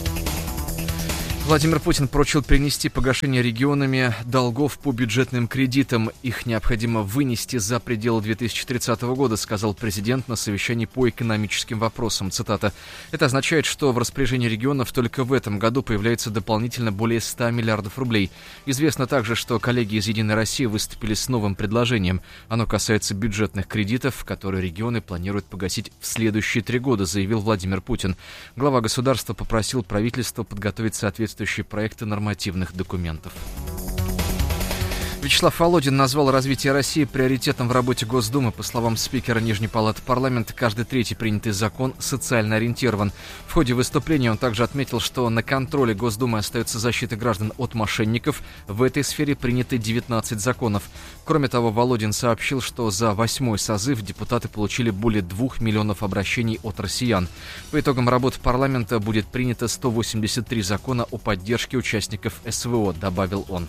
Владимир Путин поручил перенести погашение регионами долгов по бюджетным кредитам. Их необходимо вынести за пределы 2030 года, сказал президент на совещании по экономическим вопросам. Цитата. «Это означает, что в распоряжении регионов только в этом году появляется дополнительно более 100 миллиардов рублей. Известно также, что коллеги из «Единой России» выступили с новым предложением. Оно касается бюджетных кредитов, которые регионы планируют погасить в следующие 3 года», заявил Владимир Путин. Глава государства попросил правительство подготовить соответствующие проекты нормативных документов. Вячеслав Володин назвал развитие России приоритетом в работе Госдумы. По словам спикера Нижней палаты парламента, каждый 3-й принятый закон социально ориентирован. В ходе выступления он также отметил, что на контроле Госдумы остается защита граждан от мошенников. В этой сфере приняты 19 законов. Кроме того, Володин сообщил, что за 8-й созыв депутаты получили более 2 миллионов обращений от россиян. По итогам работы парламента будет принято 183 закона о поддержке участников СВО, добавил он.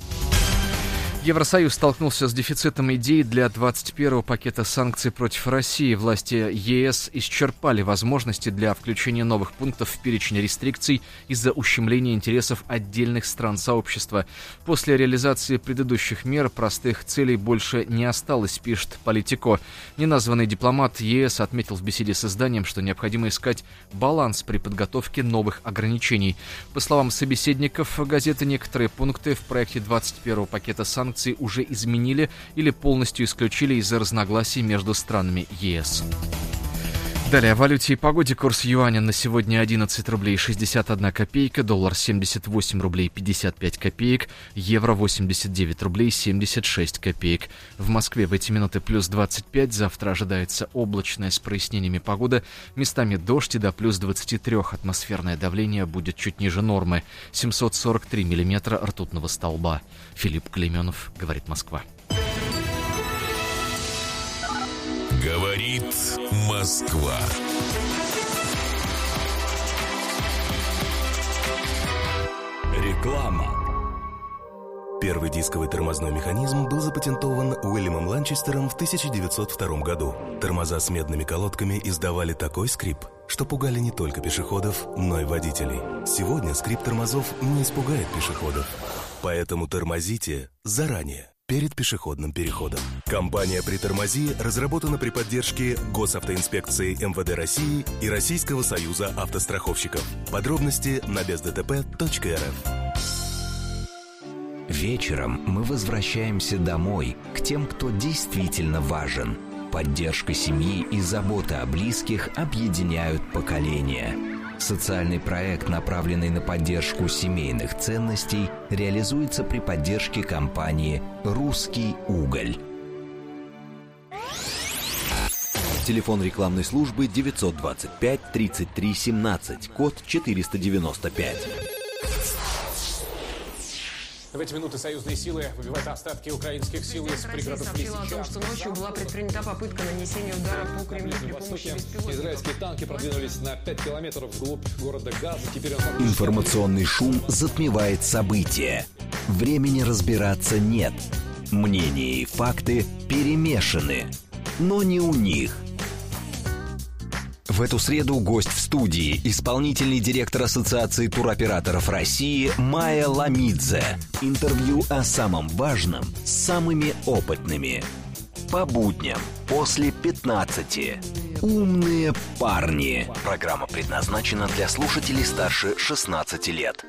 Евросоюз столкнулся с дефицитом идей для 21-го пакета санкций против России. Власти ЕС исчерпали возможности для включения новых пунктов в перечень рестрикций из-за ущемления интересов отдельных стран сообщества. После реализации предыдущих мер простых целей больше не осталось, пишет Политико. Неназванный дипломат ЕС отметил в беседе с изданием, что необходимо искать баланс при подготовке новых ограничений. По словам собеседников газеты, некоторые пункты в проекте 21-го пакета санкций уже изменили или полностью исключили из-за разногласий между странами ЕС. Далее о валюте и погоде. Курс юаня на сегодня 11 рублей 61 копейка, доллар 78 рублей 55 копеек, евро 89 рублей 76 копеек. В Москве в эти минуты плюс 25, завтра ожидается облачная с прояснениями погода, местами дождь и до плюс 23. Атмосферное давление будет чуть ниже нормы, 743 миллиметра ртутного столба. Филипп Клеменов, говорит Москва. Говорит Москва. Реклама. Первый дисковый тормозной механизм был запатентован Уильямом Ланчестером в 1902 году. Тормоза с медными колодками издавали такой скрип, что пугали не только пешеходов, но и водителей. Сегодня скрип тормозов не испугает пешеходов. Поэтому тормозите заранее, перед пешеходным переходом. Компания «Притормози» разработана при поддержке Госавтоинспекции МВД России и Российского союза автостраховщиков. Подробности на бездтп.рф. Вечером мы возвращаемся домой, к тем, кто действительно важен. Поддержка семьи и забота о близких объединяют поколения. Социальный проект, направленный на поддержку семейных ценностей, реализуется при поддержке компании «Русский уголь». Телефон рекламной службы 925-33-17, код 495. В эти минуты союзные силы выбивают остатки украинских сил из пригородов Лисичанска. о том, что ночью была предпринята попытка нанесения удара по Кремлю при помощи беспилотников. Израильские танки продвинулись на 5 километров вглубь города Газа. Теперь он... Информационный шум затмевает события. Времени разбираться нет. Мнения и факты перемешаны. Но не у них. В эту среду гость в студии – исполнительный директор Ассоциации туроператоров России Майя Ламидзе. Интервью о самом важном с самыми опытными. По будням после 15. Умные парни. Программа предназначена для слушателей старше 16 лет.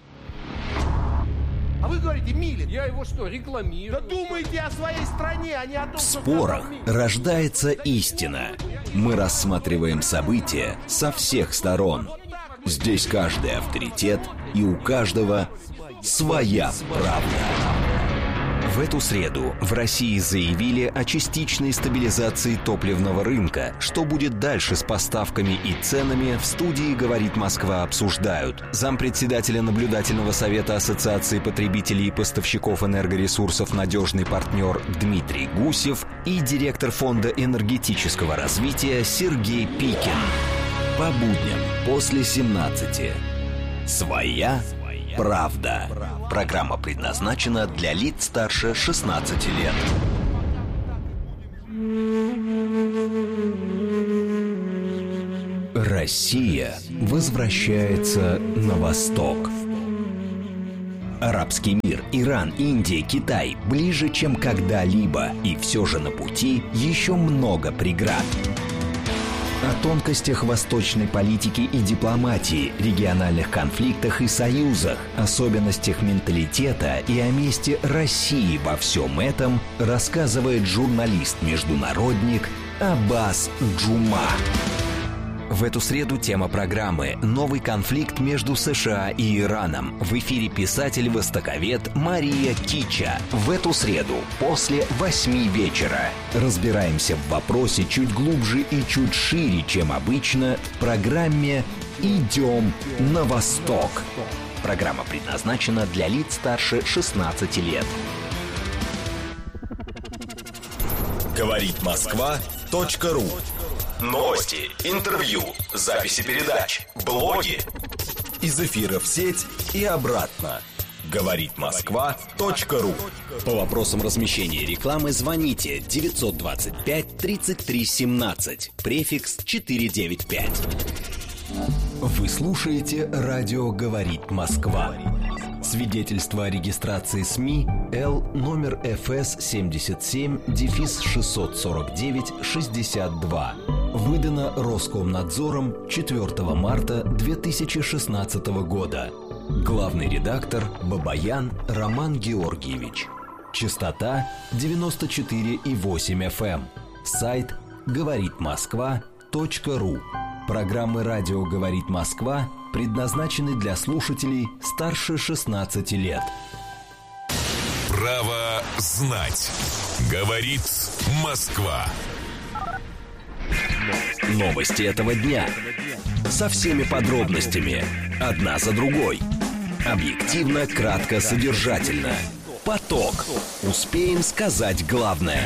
А вы говорите, Милин, я его что, рекламирую? Да думайте о своей стране, а не о том, В спорах рождается истина. Мы рассматриваем события со всех сторон. Здесь каждый авторитет, и у каждого своя правда. В эту среду в России заявили о частичной стабилизации топливного рынка. Что будет дальше с поставками и ценами, в студии «Говорит Москва» обсуждают зампредседателя наблюдательного совета Ассоциации потребителей и поставщиков энергоресурсов «Надежный партнер» Дмитрий Гусев и директор Фонда энергетического развития Сергей Пикин. По будням после 17. Своя правда. Программа предназначена для лиц старше 16 лет. Россия возвращается на восток. Арабский мир, Иран, Индия, Китай ближе, чем когда-либо. И все же на пути еще много преград. О тонкостях восточной политики и дипломатии, региональных конфликтах и союзах, особенностях менталитета и о месте России во всем этом рассказывает журналист-международник Аббас Джума. В эту среду тема программы «Новый конфликт между США и Ираном». В эфире писатель-востоковед Мария Кича. В эту среду после 8 вечера разбираемся в вопросе чуть глубже и чуть шире, чем обычно, в программе «Идем на восток». Программа предназначена для лиц старше 16 лет. Говорит Москва.ру. Новости, интервью, записи передач, блоги. Из эфира в сеть и обратно. Говорит Москва.ру. По вопросам размещения рекламы звоните 925 33 17, префикс 495. Вы слушаете радио «Говорит Москва». Свидетельство о регистрации СМИ Л номер ФС 77-649-62. Выдано Роскомнадзором 4 марта 2016 года. Главный редактор Бабаян Роман Георгиевич. Частота 94,8 FM. Сайт говоритмосква.ру. Программы радио «Говорит Москва» предназначены для слушателей старше 16 лет. Право знать. Говорит Москва. Новости этого дня. Со всеми подробностями. Одна за другой. Объективно, кратко, содержательно. Поток. Успеем сказать главное.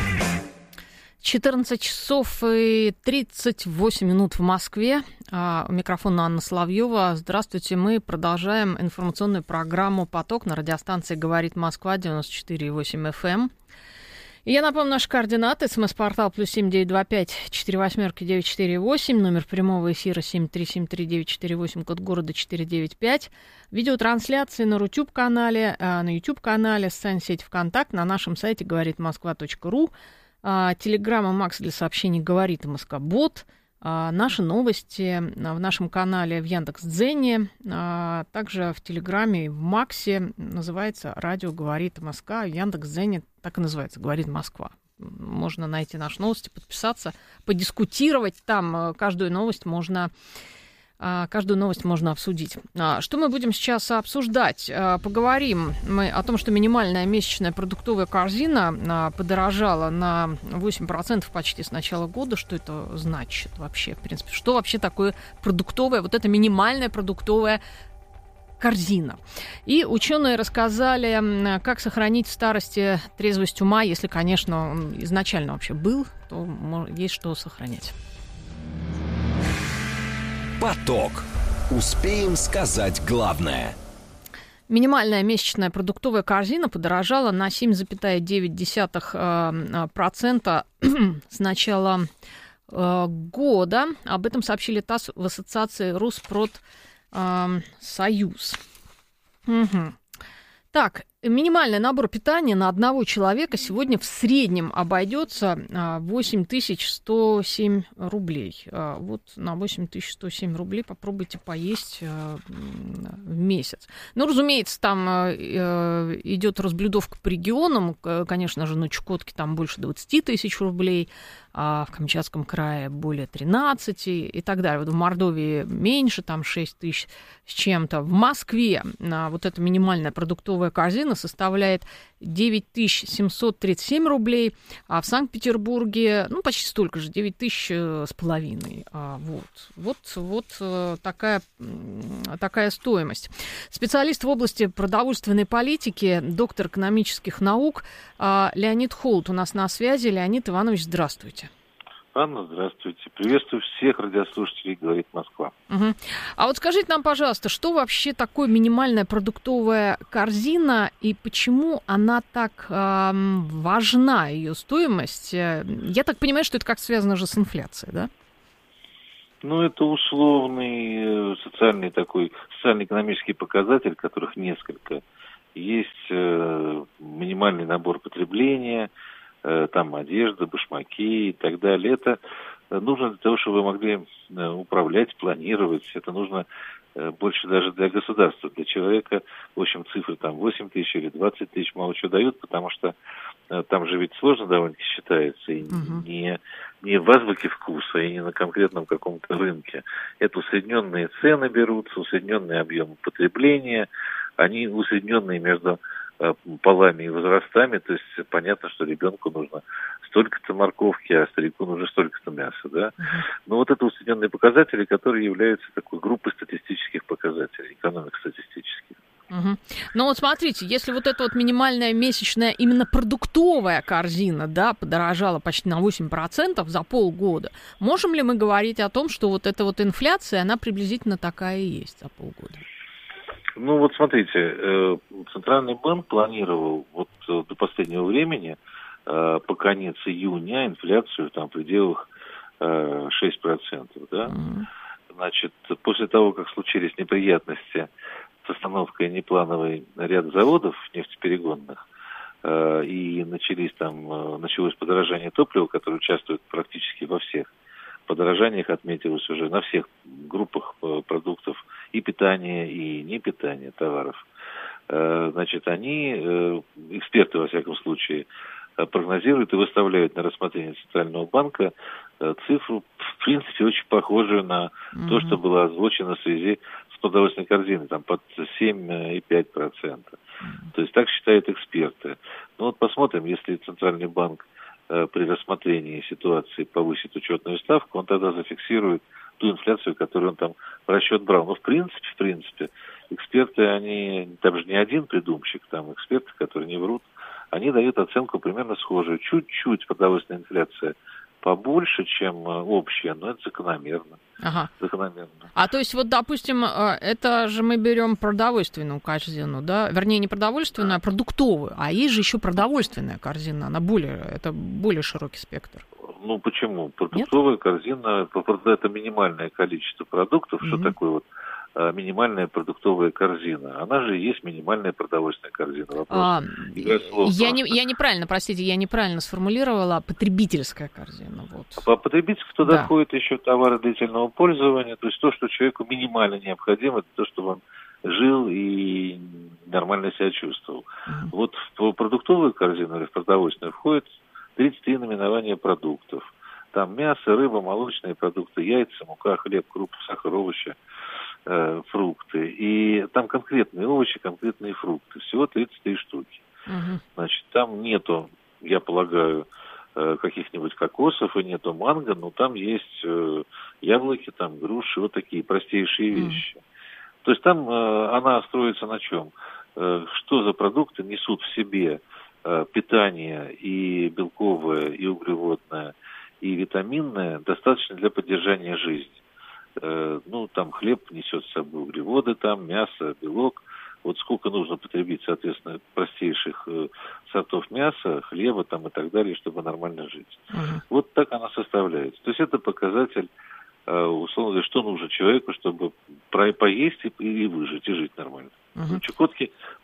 14 часов и 38 минут в Москве. У микрофона Анна Соловьева. Здравствуйте. Мы продолжаем информационную программу «Поток» на радиостанции «Говорит Москва» 94,8 FM. И я напомню наши координаты. СМС-портал +7 925 48 948. Номер прямого эфира 7373 948. Код города 495. Видеотрансляции на YouTube-канале, социальной сети ВКонтакте, на нашем сайте говоритмосква.ру. Телеграмма Макс для сообщений «Говорит Москобот». Наши новости в нашем канале в Яндекс.Дзене, также в Телеграме и в Максе называется «Радио говорит Москва», в Яндекс.Дзене так и называется «Говорит Москва». Можно найти наши новости, подписаться, подискутировать там. Каждую новость можно обсудить. Что мы будем сейчас обсуждать? Поговорим мы о том, что минимальная месячная продуктовая корзина подорожала на 8% почти с начала года. Что это значит вообще, в принципе? Что вообще такое продуктовая, вот эта минимальная продуктовая корзина? И ученые рассказали, как сохранить в старости трезвость ума, если, конечно, он изначально вообще был, то есть что сохранять. Поток. Успеем сказать главное. Минимальная месячная продуктовая корзина подорожала на 7,9% с начала года. Об этом сообщили ТАСС в ассоциации Rusprod Союз. Угу. Так, минимальный набор питания на одного человека сегодня в среднем обойдется 8107 рублей. Вот на 8107 рублей попробуйте поесть в месяц. Ну, разумеется, там идет разблюдовка по регионам. Конечно же, на Чукотке там больше 20 тысяч рублей, а в Камчатском крае более 13 и так далее. Вот в Мордовии меньше, там 6 тысяч с чем-то. В Москве вот эта минимальная продуктовая корзина составляет 9737 рублей, а в Санкт-Петербурге, ну, почти столько же, 9500. Вот такая стоимость. Специалист в области продовольственной политики, доктор экономических наук Леонид Холод у нас на связи. Леонид Иванович, здравствуйте. Анна, здравствуйте. Приветствую всех радиослушателей «Говорит Москва». Угу. А вот скажите нам, пожалуйста, что вообще такое минимальная продуктовая корзина и почему она так важна, ее стоимость? Я так понимаю, что это как связано же с инфляцией, да? Ну, это условный социально-экономический показатель, которых несколько. Есть минимальный набор потребления, там одежда, башмаки и так далее. Это нужно для того, чтобы вы могли управлять, планировать. Это нужно больше даже для государства. Для человека, в общем, цифры там 8 тысяч или 20 тысяч мало чего дают, потому что там же ведь сложно довольно-таки считается. И не в азбуке вкуса, и не на конкретном каком-то рынке. Это усредненные цены берутся, усредненные объемы потребления, они усредненные между полами и возрастами, то есть понятно, что ребенку нужно столько-то морковки, а старику нужно столько-то мяса, да. Но вот это усредненные показатели, которые являются такой группой статистических показателей, экономик статистических. Ну вот смотрите, если вот эта вот минимальная месячная именно продуктовая корзина, да, подорожала почти на 8% за полгода, можем ли мы говорить о том, что вот эта вот инфляция, она приблизительно такая и есть за полгода? Ну вот смотрите, Центральный банк планировал вот до последнего времени по конец июня инфляцию там в пределах 6%, да? Значит, после того, как случились неприятности с остановкой неплановой ряда заводов нефтеперегонных, и началось подорожание топлива, которое участвует практически во всех подорожаниях, отметилось уже на всех группах продуктов и питания, и не питания товаров. Значит, эксперты, во всяком случае, прогнозируют и выставляют на рассмотрение Центрального банка цифру, в принципе, очень похожую на то, что было озвучено в связи с продовольственной корзиной, там под 7,5%. То есть так считают эксперты. Ну вот посмотрим, если Центральный банк при рассмотрении ситуации повысит учетную ставку, он тогда зафиксирует ту инфляцию, которую он там в расчет брал. Но в принципе, эксперты, там же не один придумщик, там эксперты, которые не врут, они дают оценку примерно схожую. Чуть-чуть продовольственная инфляция побольше, чем общая, но это закономерно. Закономерно. А то есть вот, допустим, это же мы берем продовольственную корзину, да? Вернее, не продовольственную, а продуктовую. А есть же еще продовольственная корзина, это более широкий спектр. Ну почему? Продуктовая корзина, это минимальное количество продуктов. Что такое вот минимальная продуктовая корзина? Она же и есть минимальная продовольственная корзина. Я неправильно сформулировала. Потребительская корзина. Вот. По потребительству туда входят еще товары длительного пользования, то есть то, что человеку минимально необходимо, это то, чтобы он жил и нормально себя чувствовал. Вот в продуктовую корзину или в продовольственную входит 33 наименования продуктов. Там мясо, рыба, молочные продукты, яйца, мука, хлеб, крупы, сахар, овощи, фрукты. И там конкретные овощи, конкретные фрукты. Всего 33 штуки. Значит, там нету, я полагаю, каких-нибудь кокосов и нету манго, но там есть яблоки, там груши, вот такие простейшие вещи. То есть там она строится на чем? Что за продукты несут в себе питание и белковое, и углеводное, и витаминное достаточно для поддержания жизни. Ну, там хлеб несет с собой углеводы, там мясо, белок. Вот сколько нужно потребить, соответственно, простейших сортов мяса, хлеба там и так далее, чтобы нормально жить. Вот так она составляется. То есть это показатель, условно говоря, что нужно человеку, чтобы поесть и выжить, и жить нормально. В Чукотке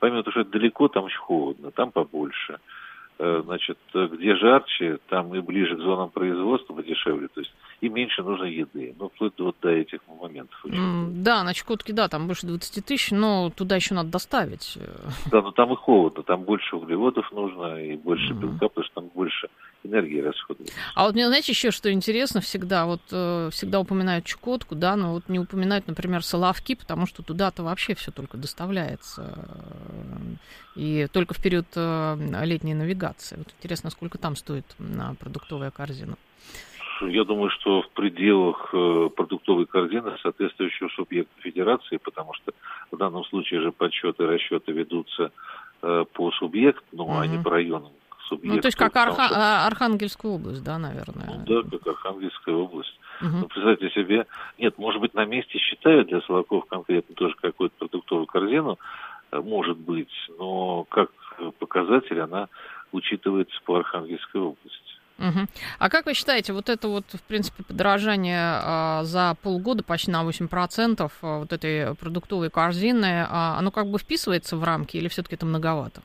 помимо того, что это далеко, там очень холодно, там побольше. Значит, где жарче, там и ближе к зонам производства подешевле, то есть и меньше нужно еды, ну, вплоть до этих моментов. Да, на Чукотке, да, там больше 20 тысяч, но туда еще надо доставить. Да, но там и холодно, там больше углеводов нужно и больше белка, потому что там больше энергии расходуется. А вот мне, знаете, еще что интересно всегда, вот всегда упоминают Чукотку, да, но вот не упоминают, например, Соловки, потому что туда-то вообще все только доставляется, и только в период летней навигации. Вот интересно, сколько там стоит продуктовая корзина? Я думаю, что в пределах продуктовой корзины соответствующего субъекта федерации, потому что в данном случае же подсчеты и расчеты ведутся по субъекту, а не по районам. Ну, то есть как Архангельская область, да, наверное? Ну, да, как Архангельская область. Ну, представьте себе, нет, может быть, на месте считают для Соловков конкретно тоже какую-то продуктовую корзину, может быть, но как показатель она учитывается по Архангельской области. А как вы считаете, вот это вот, в принципе, подорожание за полгода почти на 8% вот этой продуктовой корзины, оно как бы вписывается в рамки или все-таки это многовато?